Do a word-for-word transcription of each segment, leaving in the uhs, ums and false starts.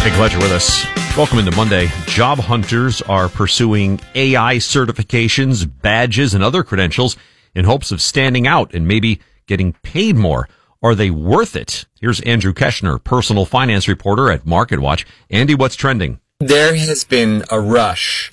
Hey, glad you're with us. Welcome into Monday. Job hunters are pursuing A I certifications, badges, and other credentials in hopes of standing out and maybe getting paid more. Are they worth it? Here's Andrew Keshner, personal finance reporter at MarketWatch. Andy, what's trending? There has been a rush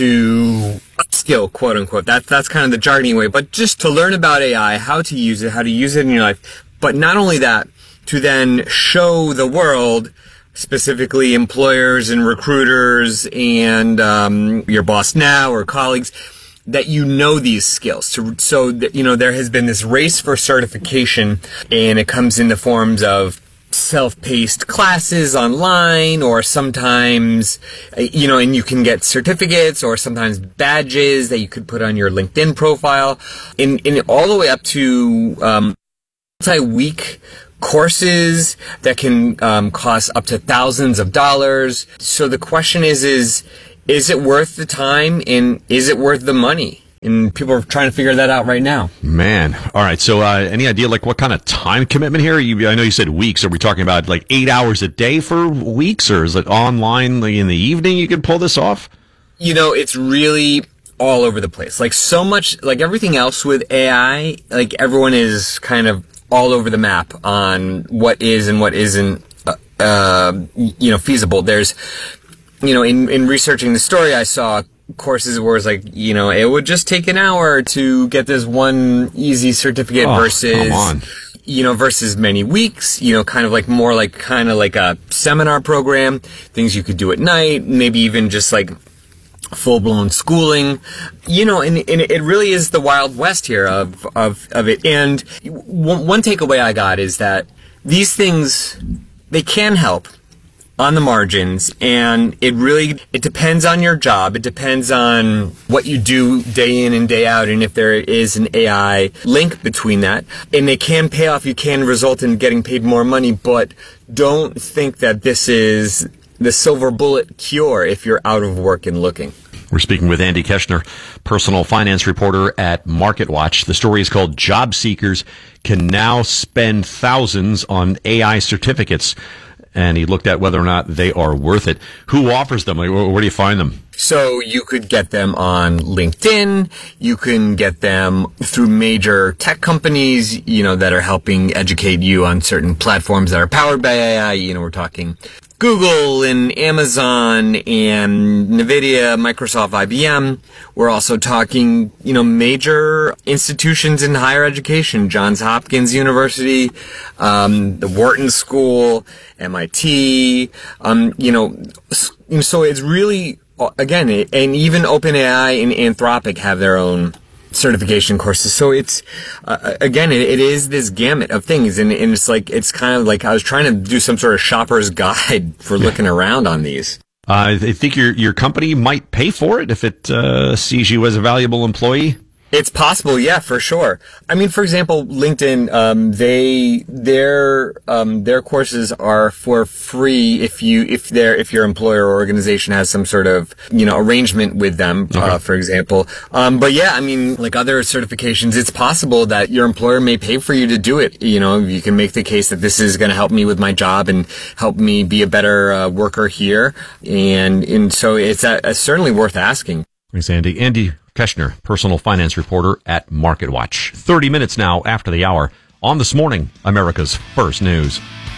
to upskill, quote unquote. That, that's kind of the jargony way, but just to learn about A I, how to use it, how to use it in your life. But not only that, to then show the world, specifically employers and recruiters and um, your boss now or colleagues, that you know these skills. So, so that, you know, there has been this race for certification, and it comes in the forms of self-paced classes online, or sometimes, you know, and you can get certificates or sometimes badges that you could put on your LinkedIn profile, and, and all the way up to um, multi-week courses that can um, cost up to thousands of dollars. So the question is, is, is it worth the time, and is it worth the money? And people are trying to figure that out right now. Man. All right. So, uh, any idea, like, what kind of time commitment here? You, I know you said weeks. Are we talking about like eight hours a day for weeks, or is it online, like, in the evening you could pull this off? You know, it's really all over the place. Like, so much, like everything else with A I, like everyone is kind of all over the map on what is and what isn't, uh, uh you know, feasible. There's, you know, in, in researching the story, I saw courses where it's like, you know, it would just take an hour to get this one easy certificate oh, versus, come on. you know, versus many weeks, you know, kind of like more like kind of like a seminar program, things you could do at night, maybe even just like full-blown schooling, you know, and, and it really is the Wild West here of, of, of it. And one, one takeaway I got is that these things, they can help on the margins, and it really, it depends on your job. It depends on what you do day in and day out, and if there is an A I link between that. And they can pay off, you can result in getting paid more money, but don't think that this is the silver bullet cure if you're out of work and looking. We're speaking with Andy Keshner, personal finance reporter at MarketWatch. The story is called Job Seekers Can Now Spend Thousands on A I Certificates. And he looked at whether or not they are worth it. Who offers them? Like, where do you find them? So you could get them on LinkedIn. You can get them through major tech companies, you know, that are helping educate you on certain platforms that are powered by A I. You know, we're talking Google and Amazon and NVIDIA, Microsoft, I B M. We're also talking, you know, major institutions in higher education, Johns Hopkins University, um, the Wharton School, M I T, um, you know, so it's really, again, and even OpenAI and Anthropic have their own certification courses. So it's, uh, again, it, it is this gamut of things. And, and it's like, it's kind of like I was trying to do some sort of shopper's guide for looking around on these. Uh, I think your your company might pay for it if it uh, sees you as a valuable employee. It's possible, yeah, for sure. I mean, for example, LinkedIn, um, they, their, um, their courses are for free if you, if their, if your employer or organization has some sort of, you know, arrangement with them, okay. uh, for example. Um, but yeah, I mean, like other certifications, it's possible that your employer may pay for you to do it. You know, you can make the case that this is going to help me with my job and help me be a better uh, worker here. And, and so it's uh, certainly worth asking. Thanks, Andy. Andy Keshner, personal finance reporter at MarketWatch. thirty minutes now after the hour on This Morning, America's First News.